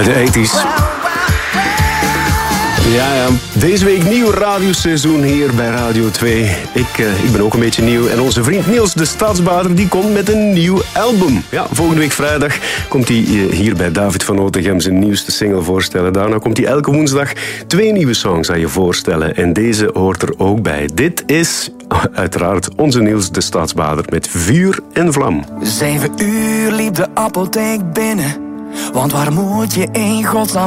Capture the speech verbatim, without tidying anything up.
Uit de tachtiger. Ja, ja. Deze week nieuw radioseizoen hier bij Radio twee. Ik, uh, ik ben ook een beetje nieuw. En onze vriend Niels de Stadsbader die komt met een nieuw album. Ja, volgende week vrijdag komt hij uh, hier bij David van Otegem zijn nieuwste single voorstellen. Daarna komt hij elke woensdag twee nieuwe songs aan je voorstellen. En deze hoort er ook bij. Dit is uiteraard onze Niels de Stadsbader met Vuur en Vlam. Zeven uur liep de apotheek binnen. Want waar moet je in godsnaam